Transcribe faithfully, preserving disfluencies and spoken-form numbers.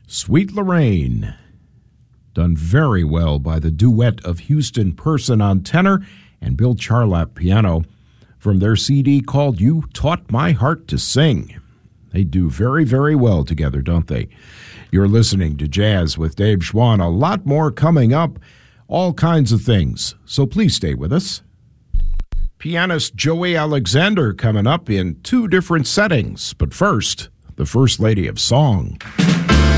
Sweet Lorraine, done very well by the duet of Houston Person on tenor and Bill Charlap piano from their C D called You Taught My Heart to Sing. They do very, very well together, don't they? You're listening to Jazz with Dave Schwann. A lot more coming up, all kinds of things, so please stay with us. Pianist Joey Alexander coming up in two different settings, but first, the First Lady of Song.